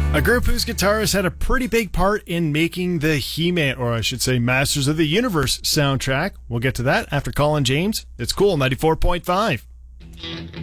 A group whose guitarist had a pretty big part in making the He-Man, or I should say Masters of the Universe soundtrack. We'll get to that after Colin James. It's Cool 94.5.